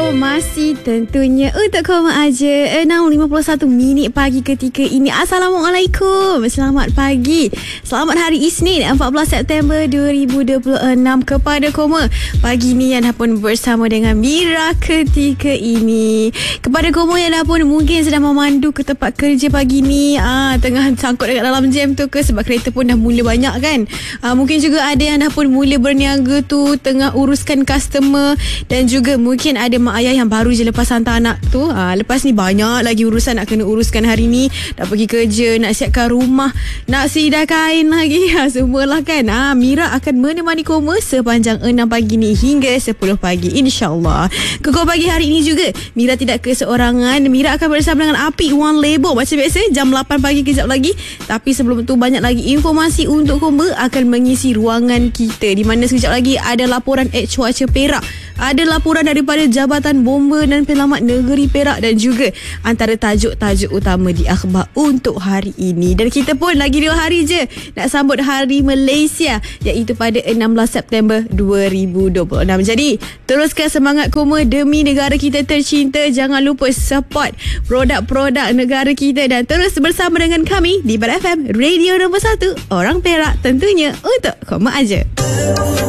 Masih tentunya untuk koma aja 6.51 minit pagi ketika ini. Assalamualaikum, selamat pagi, selamat hari Isnin 14 September 2026 kepada koma pagi ni yang dah pun bersama dengan Mira ketika ini. Kepada koma yang dah pun mungkin sedang memandu ke tempat kerja pagi ni, tengah sangkut dekat dalam jam tu ke, sebab kereta pun dah mula banyak kan. Mungkin juga ada yang dah pun mula berniaga tu, tengah uruskan customer, dan juga mungkin ada mak ayah yang baru je lepas hantar anak tu. Lepas ni banyak lagi urusan nak kena uruskan hari ni. Dah pergi kerja, nak siapkan rumah, nak sidai kain lagi. Semualah kan. Mira akan menemani koma sepanjang 6 pagi ni hingga 10 pagi, InsyaAllah. Kekal pagi hari ini juga Mira tidak keseorangan. Mira akan bersama dengan Apik Wan Lebo macam biasa jam 8 pagi kejap lagi. Tapi sebelum tu banyak lagi informasi untuk koma akan mengisi ruangan kita, di mana sekejap lagi ada laporan cuaca Perak, ada laporan daripada Jabatan Bomba dan Penyelamat Negeri Perak, dan juga antara tajuk-tajuk utama di akhbar untuk hari ini. Dan kita pun lagi 2 hari je nak sambut Hari Malaysia, iaitu pada 16 September 2026. Jadi teruskan semangat koma demi negara kita tercinta. Jangan lupa support produk-produk negara kita dan terus bersama dengan kami di Bar FM, radio nombor 1 orang Perak, tentunya untuk koma aja.